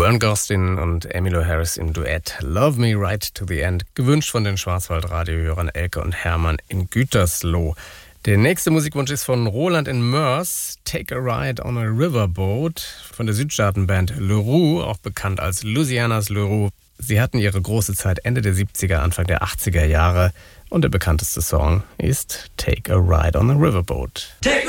Vern Gosdin und Emmylou Harris im Duett Love Me Right to the End, gewünscht von den Schwarzwald-Radiohörern Elke und Hermann in Gütersloh. Der nächste Musikwunsch ist von Roland in Moers, Take a Ride on a Riverboat, von der Südstaatenband Le Roux, auch bekannt als Louisianas Le Roux. Sie hatten ihre große Zeit Ende der 70er, Anfang der 80er Jahre und der bekannteste Song ist Take a Ride on a Riverboat.